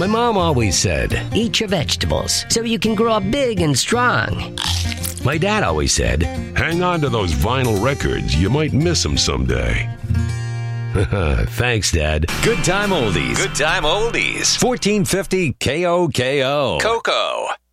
My mom always said, eat your vegetables so you can grow up big and strong. My dad always said, hang on to those vinyl records. You might miss them someday. Thanks, Dad. Good time oldies. Good time oldies. 1450 KOKO. Coco.